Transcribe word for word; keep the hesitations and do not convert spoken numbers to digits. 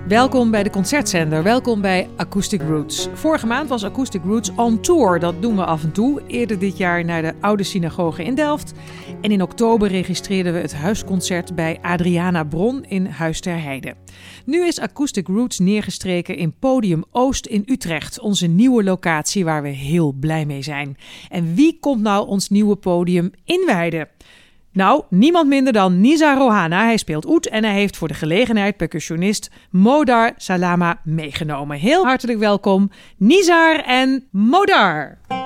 Welkom bij de Concertzender, welkom bij Acoustic Roots. Vorige maand was Acoustic Roots on tour, dat doen we af en toe. Eerder dit jaar naar de Oude Synagoge in Delft. En in oktober registreerden we het huisconcert bij Adriana Bron in Huis ter Heide. Nu is Acoustic Roots neergestreken in Podium Oost in Utrecht, onze nieuwe locatie waar we heel blij mee zijn. En wie komt nou ons nieuwe podium inwijden? Nou, niemand minder dan Nizar Rohana. Hij speelt oud en hij heeft voor de gelegenheid percussionist Modar Salama meegenomen. Heel hartelijk welkom, Nizar en Modar.